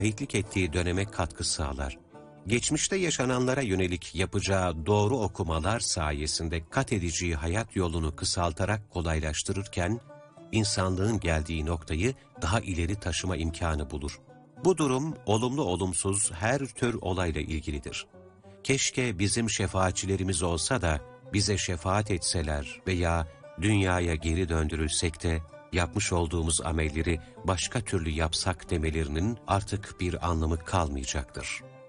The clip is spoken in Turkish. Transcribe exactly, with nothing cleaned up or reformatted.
şahitlik ettiği döneme katkı sağlar. Geçmişte yaşananlara yönelik yapacağı doğru okumalar sayesinde kat edeceği hayat yolunu kısaltarak kolaylaştırırken, insanlığın geldiği noktayı daha ileri taşıma imkanı bulur. Bu durum, olumlu olumsuz her tür olayla ilgilidir. Keşke bizim şefaatçilerimiz olsa da bize şefaat etseler veya dünyaya geri döndürülsek de yapmış olduğumuz amelleri başka türlü yapsak demelerinin artık bir anlamı kalmayacaktır.